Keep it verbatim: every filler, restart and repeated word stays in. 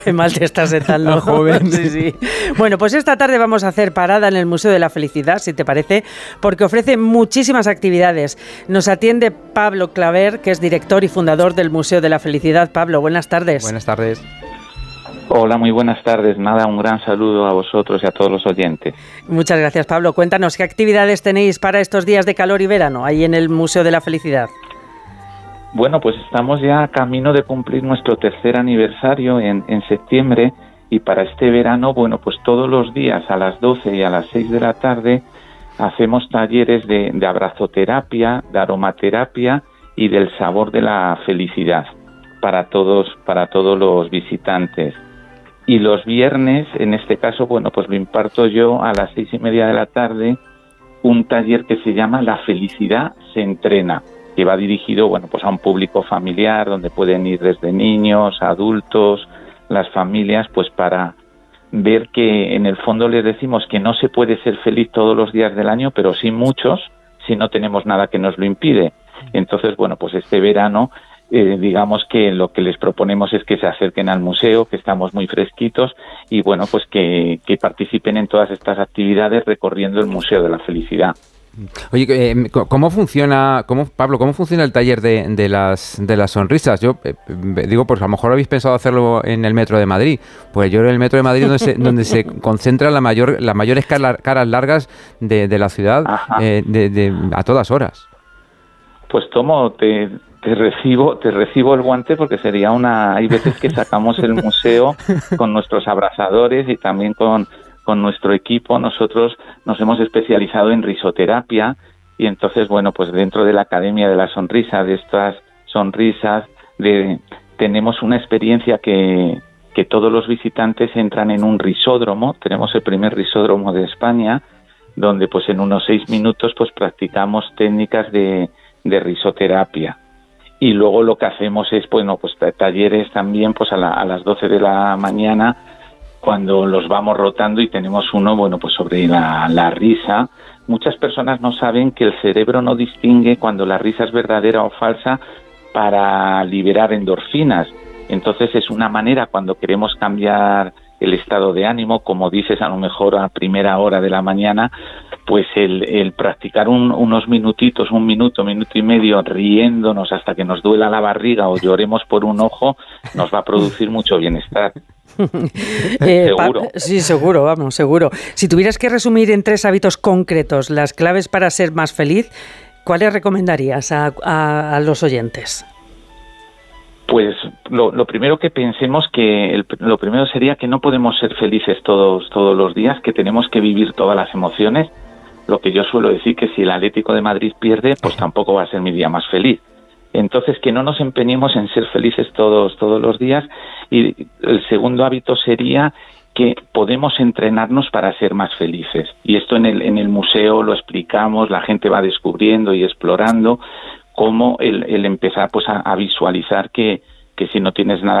Qué mal te estás sentando, joven. Sí, sí. Bueno, pues esta tarde vamos a hacer parada en el Museo de la Felicidad, si te parece, porque ofrece muchísimas actividades. Nos atiende Pablo Claver, que es director y fundador del Museo de la Felicidad. Pablo, buenas tardes. Buenas tardes. Hola, muy buenas tardes. Nada, un gran saludo a vosotros y a todos los oyentes. Muchas gracias, Pablo. Cuéntanos, ¿qué actividades tenéis para estos días de calor y verano ahí en el Museo de la Felicidad? Bueno, pues estamos ya a camino de cumplir nuestro tercer aniversario en, en septiembre y para este verano, bueno, pues todos los días a las doce y a las seis de la tarde hacemos talleres de, de abrazoterapia, de aromaterapia y del sabor de la felicidad para todos, para todos los visitantes. Y los viernes, en este caso, bueno, pues lo imparto yo a las seis y media de la tarde, un taller que se llama La felicidad se entrena, que va dirigido, bueno, pues a un público familiar, donde pueden ir desde niños, adultos, las familias, pues para ver que en el fondo les decimos que no se puede ser feliz todos los días del año, pero sí muchos, si no tenemos nada que nos lo impide. Entonces, bueno, pues este verano, eh, digamos que lo que les proponemos es que se acerquen al museo, que estamos muy fresquitos, y bueno, pues que, que participen en todas estas actividades recorriendo el Museo de la Felicidad. Oye, eh, ¿cómo funciona, cómo, Pablo, cómo funciona el taller de, de las de las sonrisas? Yo eh, digo, pues a lo mejor habéis pensado hacerlo en el metro de Madrid. Pues yo en el metro de Madrid donde se, donde se concentran la mayor, las mayores caras, caras largas de, de la ciudad eh, de, de, a todas horas. Pues tomo, te, te recibo, te recibo el guante porque sería una. Hay veces que sacamos el museo con nuestros abrazadores y también con con nuestro equipo. Nosotros nos hemos especializado en risoterapia y entonces, bueno, pues dentro de la Academia de la Sonrisa, de estas sonrisas, de, tenemos una experiencia que, que todos los visitantes entran en un risódromo. Tenemos el primer risódromo de España, donde pues en unos seis minutos pues practicamos técnicas de, de risoterapia. Y luego lo que hacemos es, bueno, pues talleres también pues a, la, a las doce de la mañana, cuando los vamos rotando, y tenemos uno, bueno, pues sobre la, la risa. Muchas personas no saben que el cerebro no distingue cuando la risa es verdadera o falsa para liberar endorfinas. Entonces es una manera, cuando queremos cambiar el estado de ánimo, como dices, a lo mejor a primera hora de la mañana, pues el, el practicar un, unos minutitos, un minuto, minuto y medio, riéndonos hasta que nos duela la barriga o lloremos por un ojo, nos va a producir mucho bienestar. eh, Seguro. Pa- sí, seguro, vamos, seguro. Si tuvieras que resumir en tres hábitos concretos las claves para ser más feliz, ¿cuáles recomendarías a, a, a los oyentes? Pues lo, lo primero que pensemos que el, lo primero sería que no podemos ser felices todos todos los días, que tenemos que vivir todas las emociones. Lo que yo suelo decir, que si el Atlético de Madrid pierde, pues tampoco va a ser mi día más feliz. Entonces, que no nos empeñemos en ser felices todos todos los días. Y el segundo hábito sería que podemos entrenarnos para ser más felices. Y esto en el en el museo lo explicamos, la gente va descubriendo y explorando cómo el, el empezar pues a, a visualizar que, que si no tienes nada